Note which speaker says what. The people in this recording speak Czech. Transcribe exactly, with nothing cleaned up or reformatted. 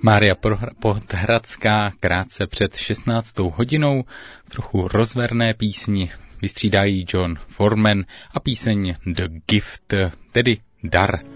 Speaker 1: Mária Podhradská krátce před šestnáctou hodinou, trochu rozverné písni, vystřídají John Foreman a píseň The Gift, tedy Dar.